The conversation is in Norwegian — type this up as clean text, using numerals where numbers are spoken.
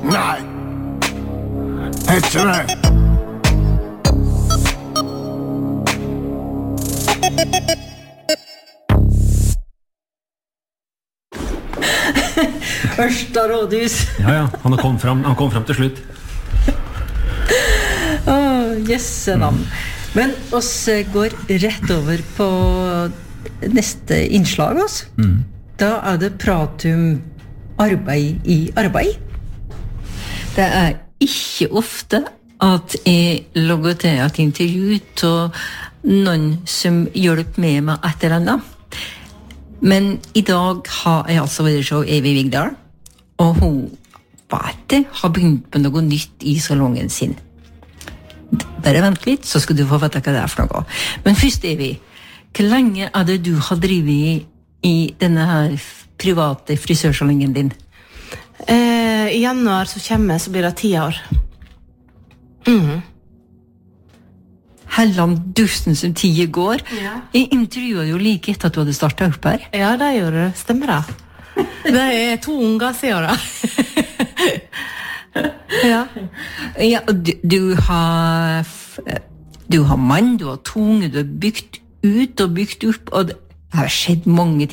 Nei. Ikke det. Ørsta rådhus. Ja, han kom fram til slutt. Jesse navn. Men oss går rett over på neste innslag oss. Da det prat om arbeid i arbeid. Det ikke ofte at jeg logger til et intervju til noen som hjelper med et eller annet. Men i dag har jeg altså vært så Evig Vigdal, og hun har begynt på noe nytt i salongen sin. Bare vent litt, så skal du få vite hva det for noe. Men først, Evig, hvor lenge det du har drivet i denne her private frisørsalongen din? I januar så kommer så blir det 10 år. Helland dusten som 10 går. Ja. Jeg intervjuet jo like etter at du hadde startet opp her. Ja, det gjorde det. Stemmer det. Det 2 unger siden da. Ja. Ja, du har mann, du har 2 unger, du har bygd ut og bygd opp, og det har skjedd mange ting.